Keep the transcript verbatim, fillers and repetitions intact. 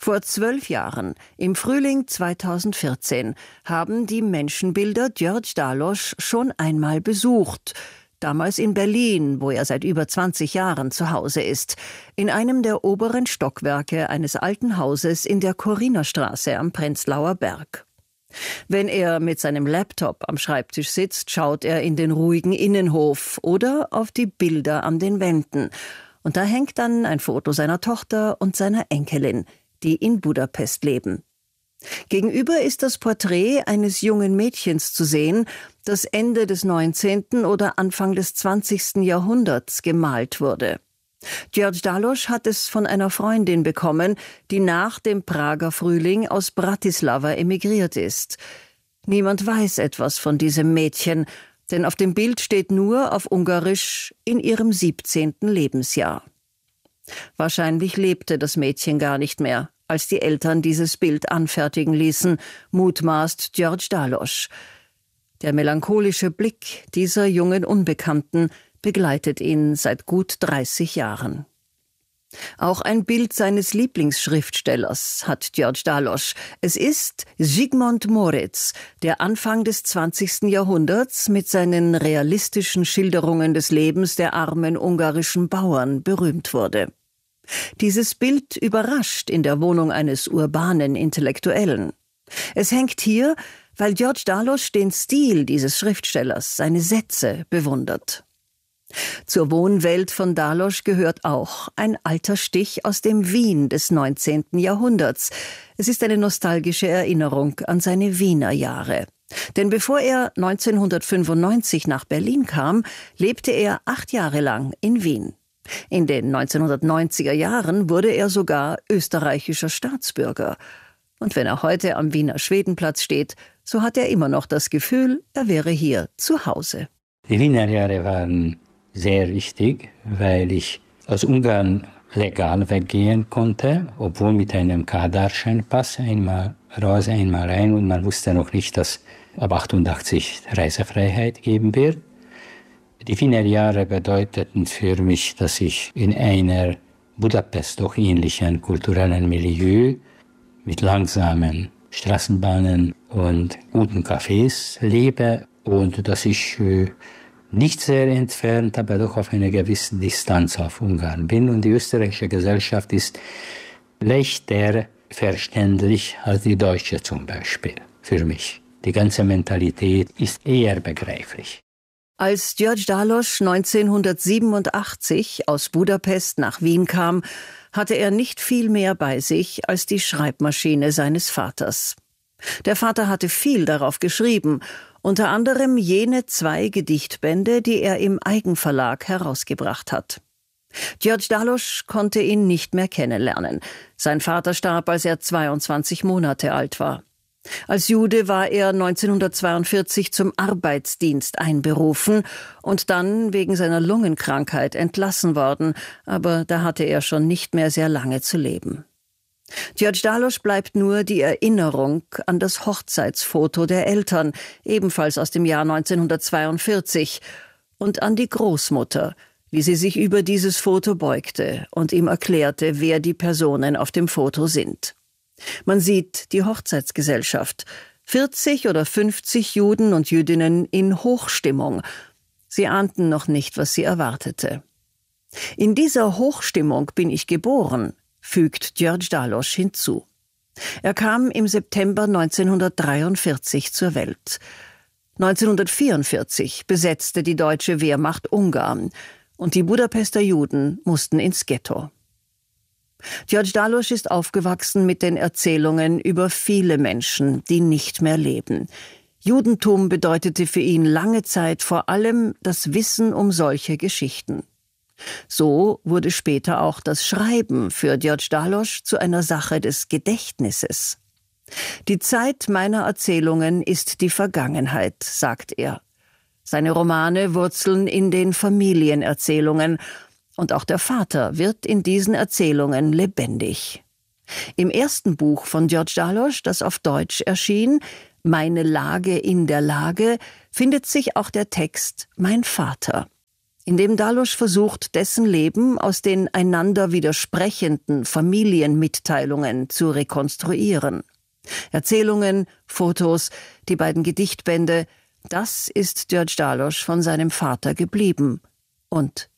Vor zwölf Jahren, im Frühling zweitausendvierzehn, haben die Menschenbilder György Dallos schon einmal besucht. Damals in Berlin, wo er seit über zwanzig Jahren zu Hause ist. In einem der oberen Stockwerke eines alten Hauses in der Chorinerstraße am Prenzlauer Berg. Wenn er mit seinem Laptop am Schreibtisch sitzt, schaut er in den ruhigen Innenhof oder auf die Bilder an den Wänden. Und da hängt dann ein Foto seiner Tochter und seiner Enkelin, die in Budapest leben. Gegenüber ist das Porträt eines jungen Mädchens zu sehen, das Ende des neunzehnten oder Anfang des zwanzigsten Jahrhunderts gemalt wurde. György Dallos hat es von einer Freundin bekommen, die nach dem Prager Frühling aus Bratislava emigriert ist. Niemand weiß etwas von diesem Mädchen, denn auf dem Bild steht nur auf Ungarisch in ihrem siebzehnten Lebensjahr. Wahrscheinlich lebte das Mädchen gar nicht mehr, als die Eltern dieses Bild anfertigen ließen, mutmaßt György Dallos. Der melancholische Blick dieser jungen Unbekannten begleitet ihn seit gut dreißig Jahren. Auch ein Bild seines Lieblingsschriftstellers hat György Dallos. Es ist Zsigmond Moritz, der Anfang des zwanzigsten Jahrhunderts mit seinen realistischen Schilderungen des Lebens der armen ungarischen Bauern berühmt wurde. Dieses Bild überrascht in der Wohnung eines urbanen Intellektuellen. Es hängt hier, weil György Dallos den Stil dieses Schriftstellers, seine Sätze, bewundert. Zur Wohnwelt von Dallos gehört auch ein alter Stich aus dem Wien des neunzehnten Jahrhunderts. Es ist eine nostalgische Erinnerung an seine Wiener Jahre. Denn bevor er neunzehnhundertfünfundneunzig nach Berlin kam, lebte er acht Jahre lang in Wien. In den neunzehnhundertneunziger Jahren wurde er sogar österreichischer Staatsbürger. Und wenn er heute am Wiener Schwedenplatz steht, so hat er immer noch das Gefühl, er wäre hier zu Hause. Die Wiener Jahre waren sehr wichtig, weil ich aus Ungarn legal weggehen konnte, obwohl mit einem Kadarscheinpass, einmal raus, einmal rein, und man wusste noch nicht, dass ab achtundachtzig Reisefreiheit geben wird. Die Wiener Jahre bedeuteten für mich, dass ich in einer Budapest doch ähnlichen kulturellen Milieu mit langsamen Straßenbahnen und guten Cafés lebe und dass ich äh, nicht sehr entfernt, aber doch auf einer gewissen Distanz auf Ungarn bin. Und die österreichische Gesellschaft ist leichter verständlich als die deutsche zum Beispiel, für mich. Die ganze Mentalität ist eher begreiflich. Als György Dallos neunzehnhundertsiebenundachtzig aus Budapest nach Wien kam, hatte er nicht viel mehr bei sich als die Schreibmaschine seines Vaters. Der Vater hatte viel darauf geschrieben, unter anderem jene zwei Gedichtbände, die er im Eigenverlag herausgebracht hat. György Dallos konnte ihn nicht mehr kennenlernen. Sein Vater starb, als er zweiundzwanzig Monate alt war. Als Jude war er neunzehnhundertzweiundvierzig zum Arbeitsdienst einberufen und dann wegen seiner Lungenkrankheit entlassen worden, aber da hatte er schon nicht mehr sehr lange zu leben. György Dallos bleibt nur die Erinnerung an das Hochzeitsfoto der Eltern, ebenfalls aus dem Jahr neunzehnhundertzweiundvierzig, und an die Großmutter, wie sie sich über dieses Foto beugte und ihm erklärte, wer die Personen auf dem Foto sind. Man sieht die Hochzeitsgesellschaft, vierzig oder fünfzig Juden und Jüdinnen in Hochstimmung. Sie ahnten noch nicht, was sie erwartete. In dieser Hochstimmung bin ich geboren, fügt György Dallos hinzu. Er kam im September neunzehnhundertdreiundvierzig zur Welt. neunzehnhundertvierundvierzig besetzte die deutsche Wehrmacht Ungarn und die Budapester Juden mussten ins Ghetto. György Dallos ist aufgewachsen mit den Erzählungen über viele Menschen, die nicht mehr leben. Judentum bedeutete für ihn lange Zeit vor allem das Wissen um solche Geschichten. So wurde später auch das Schreiben für György Dallos zu einer Sache des Gedächtnisses. Die Zeit meiner Erzählungen ist die Vergangenheit, sagt er. Seine Romane wurzeln in den Familienerzählungen, und auch der Vater wird in diesen Erzählungen lebendig. Im ersten Buch von György Dallos, das auf Deutsch erschien, Meine Lage in der Lage, findet sich auch der Text Mein Vater. in dem Dalosch versucht, dessen Leben aus den einander widersprechenden Familienmitteilungen zu rekonstruieren. Erzählungen, Fotos, die beiden Gedichtbände, das ist György Dalosch von seinem Vater geblieben. Und